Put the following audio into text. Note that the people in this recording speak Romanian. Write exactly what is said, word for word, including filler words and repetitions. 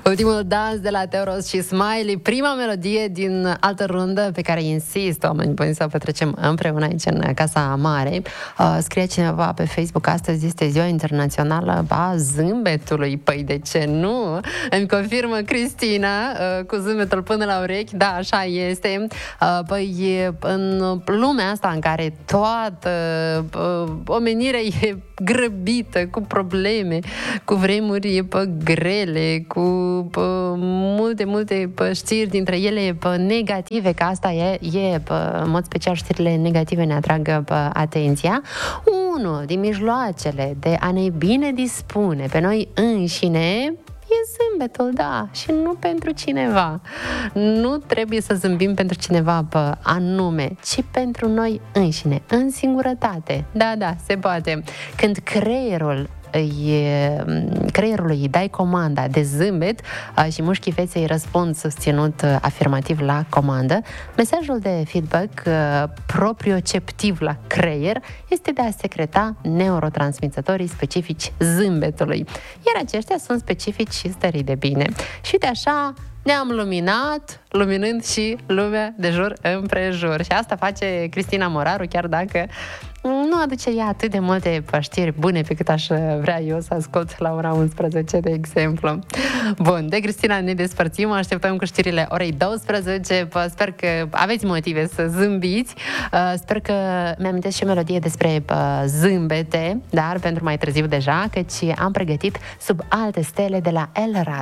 Ultimul dans de la Teoros și Smiley, prima melodie din altă rundă pe care insist, oameni buni, să o petrecem împreună aici în Casa Mare. Uh, scrie cineva pe Facebook, astăzi este ziua internațională a zâmbetului. Păi de ce nu? Îmi confirmă Cristina, uh, cu zâmbetul până la urechi. Da, așa este. Uh, păi în lumea asta în care toată uh, omenirea e grăbită, cu probleme, cu vremuri pă, grele, cu pă, multe, multe pă, știri, dintre ele pă, negative, că asta e, e pă, în mod special știrile negative ne atrag pă, atenția. Unul din mijloacele de a ne bine dispune pe noi înșine e zâmbetul, da, și nu pentru cineva. Nu trebuie să zâmbim pentru cineva pe anume, ci pentru noi înșine, în singurătate. Da, da, se poate. Când creierul îi, creierului îi dai comanda de zâmbet și mușchii feței răspund susținut afirmativ la comandă, mesajul de feedback proprioceptiv la creier este de a secreta neurotransmițătorii specifici zâmbetului, iar aceștia sunt specifici și stării de bine. Și de așa ne-am luminat, luminând și lumea de jur împrejur. Și asta face Cristina Moraru, chiar dacă nu aduce ea atât de multe știri bune pe cât aș vrea eu să ascult la ora unsprezece, de exemplu. Bun, de Cristina ne despărțim, așteptăm cu știrile orei douăsprezece. Sper că aveți motive să zâmbiți. Sper că mi-amintesc și o melodie despre zâmbete, dar pentru mai târziu deja, căci am pregătit Sub alte stele de la El Rad.